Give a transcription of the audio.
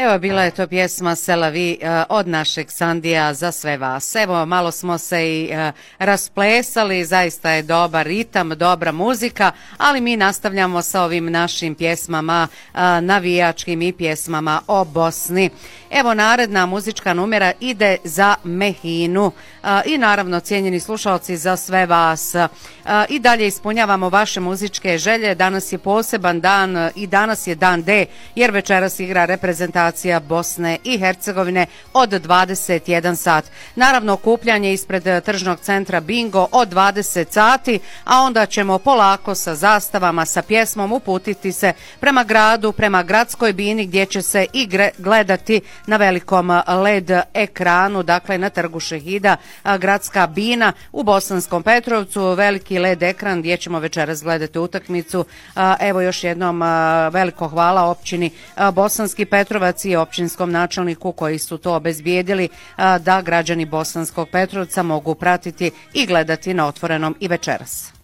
Evo, bila je to pjesma Selavi od našeg Sandija za sve vas. Evo, malo smo se i rasplesali, zaista je dobar ritam, dobra muzika, ali mi nastavljamo sa ovim našim pjesmama navijačkim i pjesmama o Bosni. Evo, naredna muzička numera ide za Mehinu i naravno, cijenjeni slušalci, za sve vas. I dalje ispunjavamo vaše muzičke želje. Danas je poseban dan i danas je dan D, jer večeras igra reprezentacija Bosne i Hercegovine od 21 sat. Naravno, okupljanje ispred tržnog centra Bingo od 20 sati, a onda ćemo polako sa zastavama, sa pjesmom uputiti se prema gradu, prema gradskoj bini gdje će se i gledati na velikom LED ekranu, dakle na trgu Šehida, gradska bina u Bosanskom Petrovcu, veliki LED ekran gdje ćemo večeras gledati utakmicu. Evo još jednom veliko hvala općini Bosanski Petrovac i općinskom načelniku koji su to obezbijedili da građani Bosanskog Petrovca mogu pratiti i gledati na Otvorenom i večeras.